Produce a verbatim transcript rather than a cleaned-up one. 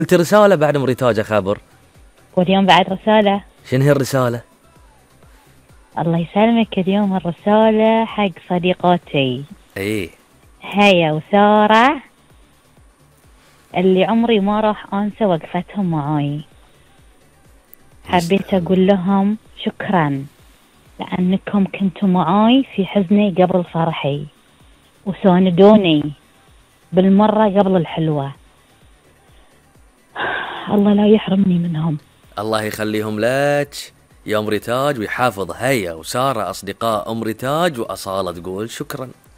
انت رسالة بعد ام ريتاج خبر. واليوم بعد رسالة. شنو هي الرسالة؟ الله يسلمك، اليوم الرسالة حق صديقاتي. ايه هيا وسارة اللي عمري ما راح انسى وقفتهم معاي. حبيت اقول لهم شكرا لانكم كنتوا معاي في حزني قبل فرحي، وساندوني بالمرة قبل الحلوة. الله لا يحرمني منهم. الله يخليهم لك يا ام ريتاج ويحافظ. هيا وسارة اصدقاء ام ريتاج، واصالة تقول شكرا.